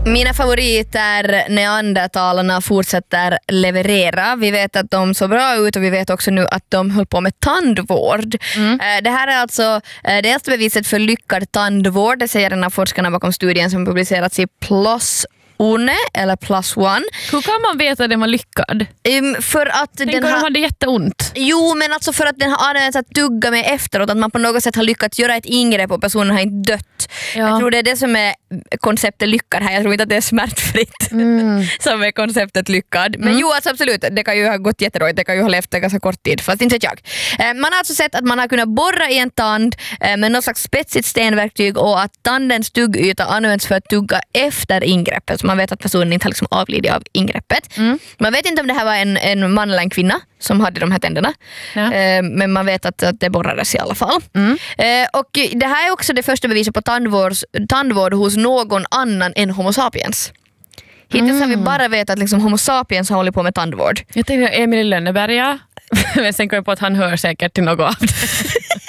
Mina favoriter, neandertalarna, fortsätter leverera. Vi vet att de såg bra ut och vi vet också nu att de höll på med tandvård. Det här är alltså det äldsta beviset för lyckad tandvård. Det säger en av forskarna bakom studien som publicerats i PLOS ONE eller Plus One. Hur kan man veta att den var lyckad? För att Tänk den om de hade jätteont. Jo, men alltså för att den har använts att tugga med efteråt, att man på något sätt har lyckats göra ett ingrepp och personen har inte dött. Ja. Jag tror det är det som är konceptet lyckad här. Jag tror inte att det är smärtfritt som är konceptet lyckad. Men jo, alltså absolut, det kan ju ha gått jättedåligt, det kan ju ha levt en ganska kort tid, fast inte vet jag. Man har alltså sett att man har kunnat borra i en tand med något slags spetsigt stenverktyg och att tandens tuggyta används för att tugga efter ingreppet. Så man vet att personen inte har liksom avlidit av ingreppet. Man vet inte om det här var en man eller en kvinna som hade de här tänderna. Ja. Men man vet att det borrades i alla fall. Och det här är också det första beviset på tandvård hos någon annan än Homo sapiens. Hittills har vi bara vetat att liksom Homo sapiens har hållit på med tandvård. Jag tänkte Emil i Lönneberga, men sen kom jag på att han hör säkert till något av det.